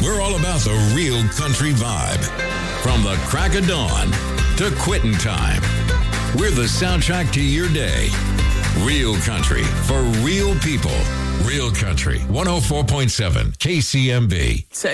We're all about the real country vibe. From the crack of dawn to quitting time. We're the soundtrack to your day. Real country for real people. Real Country 104.7 KCMB.